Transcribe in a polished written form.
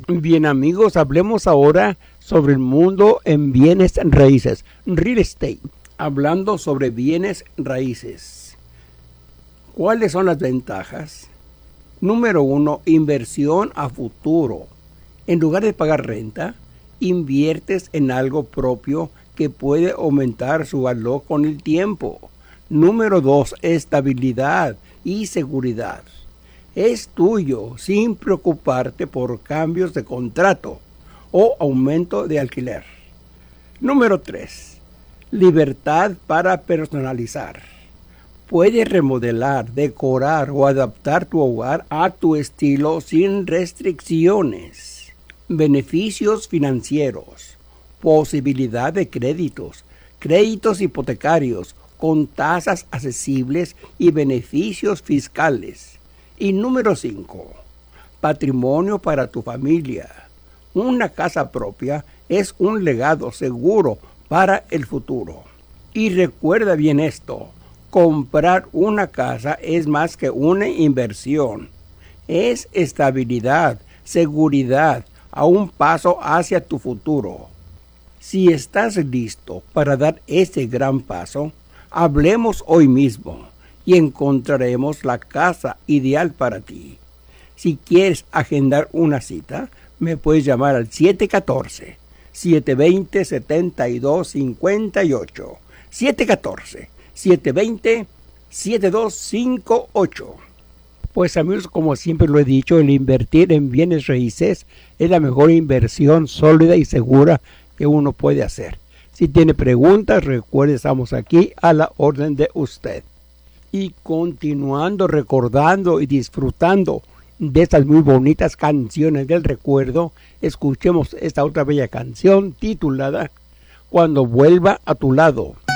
Bien amigos, hablemos ahora sobre el mundo en bienes raíces, real estate. Hablando sobre bienes raíces. ¿Cuáles son las ventajas? Número 1, inversión a futuro. En lugar de pagar renta, inviertes en algo propio que puede aumentar su valor con el tiempo. Número 2, estabilidad y seguridad. Es tuyo sin preocuparte por cambios de contrato o aumento de alquiler. Número 3, libertad para personalizar. Puedes remodelar, decorar o adaptar tu hogar a tu estilo sin restricciones. Beneficios financieros. Posibilidad de créditos. Créditos hipotecarios con tasas accesibles y beneficios fiscales. Y número 5, patrimonio para tu familia. Una casa propia es un legado seguro para el futuro. Y recuerda bien esto, comprar una casa es más que una inversión. Es estabilidad, seguridad, a un paso hacia tu futuro. Si estás listo para dar ese gran paso, hablemos hoy mismo y encontraremos la casa ideal para ti. Si quieres agendar una cita, me puedes llamar al 714-720-7258. 714-720-7258. Pues amigos, como siempre lo he dicho, el invertir en bienes raíces es la mejor inversión sólida y segura que uno puede hacer. Si tiene preguntas, recuerde, estamos aquí a la orden de usted. Y continuando recordando y disfrutando de estas muy bonitas canciones del recuerdo, escuchemos esta otra bella canción titulada Cuando vuelva a tu lado.